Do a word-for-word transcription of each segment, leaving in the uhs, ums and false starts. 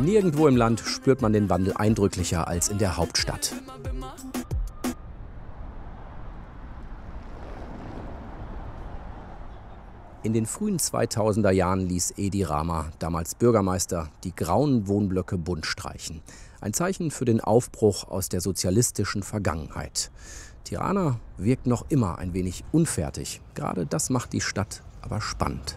Nirgendwo im Land spürt man den Wandel eindrücklicher als in der Hauptstadt. In den frühen zweitausender Jahren ließ Edi Rama, damals Bürgermeister, die grauen Wohnblöcke bunt streichen. Ein Zeichen für den Aufbruch aus der sozialistischen Vergangenheit. Tirana wirkt noch immer ein wenig unfertig. Gerade das macht die Stadt aber spannend.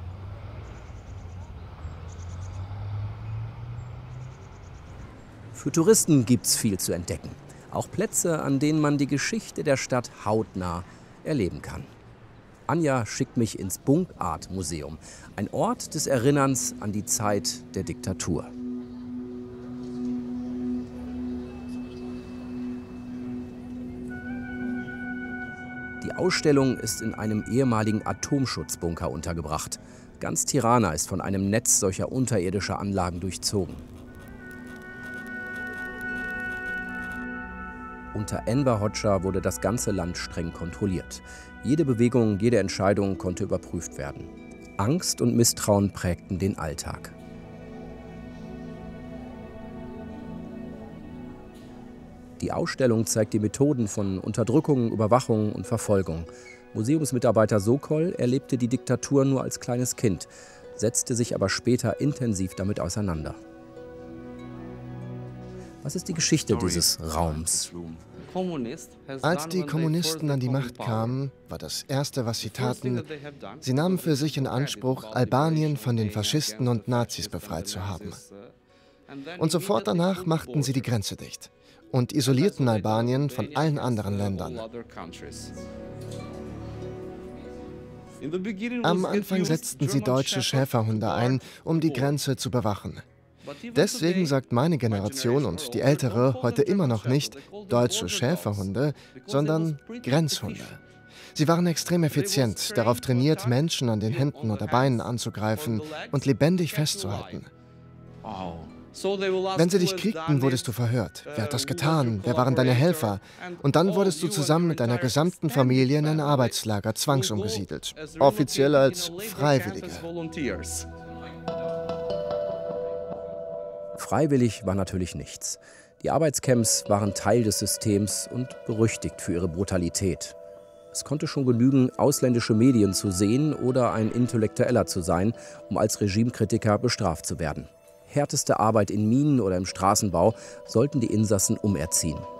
Für Touristen gibt's viel zu entdecken. Auch Plätze, an denen man die Geschichte der Stadt hautnah erleben kann. Anja schickt mich ins Bunk Art Museum, ein Ort des Erinnerns an die Zeit der Diktatur. Die Ausstellung ist in einem ehemaligen Atomschutzbunker untergebracht. Ganz Tirana ist von einem Netz solcher unterirdischer Anlagen durchzogen. Unter Enver Hoxha wurde das ganze Land streng kontrolliert. Jede Bewegung, jede Entscheidung konnte überprüft werden. Angst und Misstrauen prägten den Alltag. Die Ausstellung zeigt die Methoden von Unterdrückung, Überwachung und Verfolgung. Museumsmitarbeiter Sokol erlebte die Diktatur nur als kleines Kind, setzte sich aber später intensiv damit auseinander. Was ist die Geschichte dieses Raums? Als die Kommunisten an die Macht kamen, war das Erste, was sie taten, sie nahmen für sich in Anspruch, Albanien von den Faschisten und Nazis befreit zu haben. Und sofort danach machten sie die Grenze dicht und isolierten Albanien von allen anderen Ländern. Am Anfang setzten sie deutsche Schäferhunde ein, um die Grenze zu bewachen. Deswegen sagt meine Generation und die ältere heute immer noch nicht deutsche Schäferhunde, sondern Grenzhunde. Sie waren extrem effizient, darauf trainiert, Menschen an den Händen oder Beinen anzugreifen und lebendig festzuhalten. Wenn sie dich kriegten, wurdest du verhört. Wer hat das getan? Wer waren deine Helfer? Und dann wurdest du zusammen mit deiner gesamten Familie in ein Arbeitslager zwangsumgesiedelt, offiziell als Freiwillige. Freiwillig war natürlich nichts. Die Arbeitscamps waren Teil des Systems und berüchtigt für ihre Brutalität. Es konnte schon genügen, ausländische Medien zu sehen oder ein Intellektueller zu sein, um als Regimekritiker bestraft zu werden. Härteste Arbeit in Minen oder im Straßenbau sollten die Insassen umerziehen.